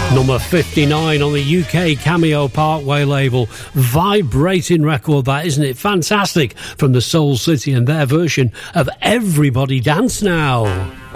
Number 59 on the UK Cameo Parkway label. Vibrating record, that, isn't it? Fantastic. From the Soul City and their version of Everybody Dance Now.